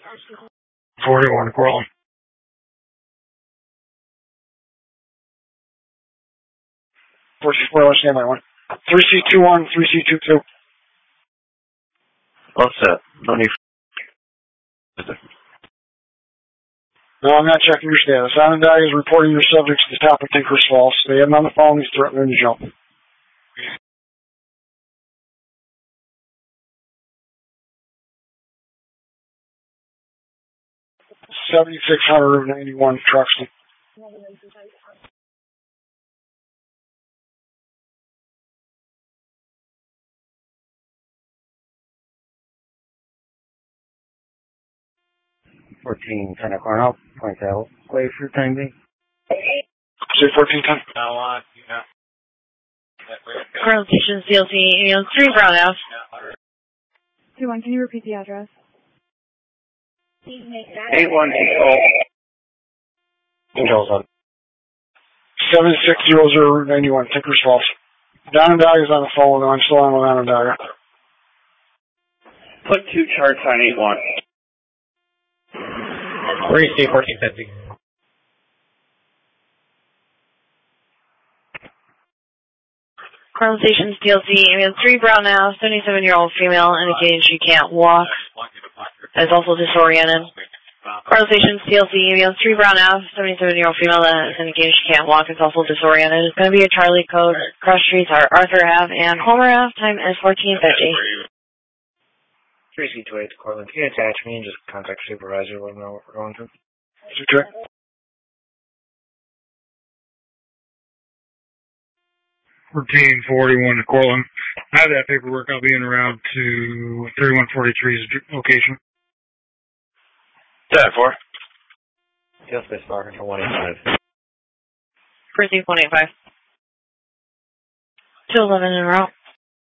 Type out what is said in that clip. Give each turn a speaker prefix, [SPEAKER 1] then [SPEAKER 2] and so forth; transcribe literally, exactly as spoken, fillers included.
[SPEAKER 1] forty-one, Cortland. four six four, stand by one. three C two one, three C two two.
[SPEAKER 2] All set. No need for...
[SPEAKER 1] No, I'm not checking your status. Onondaga is reporting your subjects to the top of Tinker's Falls. They have him on the phone. He's threatening to jump. seventy-six ninety-one, Truxton.
[SPEAKER 3] fourteen ten at Cornell, point out. Wait for time being.
[SPEAKER 1] Say fourteen ten.
[SPEAKER 4] No, uh, yeah.
[SPEAKER 5] Cornell Station, C L C, you know, three Brown Ave.
[SPEAKER 6] two one, can you repeat the address?
[SPEAKER 3] eight one eight oh.
[SPEAKER 2] Controls on.
[SPEAKER 1] seven six zero zero ninety-one, Tinker's Falls. Onondaga is on the phone. I'm still on with Onondaga.
[SPEAKER 3] Put two charts on eight one.
[SPEAKER 4] Where you see fourteen fifty?
[SPEAKER 5] Cornell Station, C L C, you know, three Brown Ave, seventy-seven-year-old female indicating she can't walk. Is also disoriented. Cornell Station, C L C, you know, three Brown Ave, seventy-seven-year-old female that is indicating she can't walk. Is also disoriented. It's going to be a Charlie code. Cross streets are Arthur Ave and Homer Ave. Time is fourteen fifty.
[SPEAKER 2] three C two eight, Cortland. Can you attach me and just contact supervisor, let them know what we're going through?
[SPEAKER 1] Okay. fourteen forty-one, Cortland. I have that paperwork. I'll be in around to thirty-one forty-three's location.
[SPEAKER 2] Set four. Field space bar control one eight five.
[SPEAKER 5] Proceed one eight five. two eleven en route.